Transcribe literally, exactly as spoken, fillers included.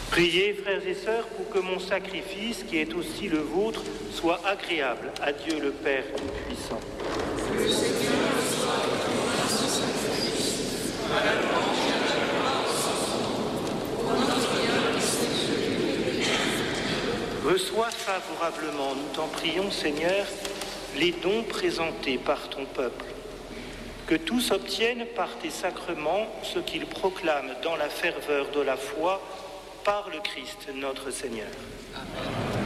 Priez, frères et sœurs, pour que mon sacrifice, qui est aussi le vôtre, soit agréable à Dieu le Père Tout-Puissant. Que le Seigneur reçoive dans ce sacrifice, à la louange et à la gloire de son nom, pour notre bien et celui de l'Église. Reçois favorablement, nous t'en prions, Seigneur, les dons présentés par ton peuple. Que tous obtiennent par tes sacrements ce qu'ils proclament dans la ferveur de la foi par le Christ notre Seigneur. Amen.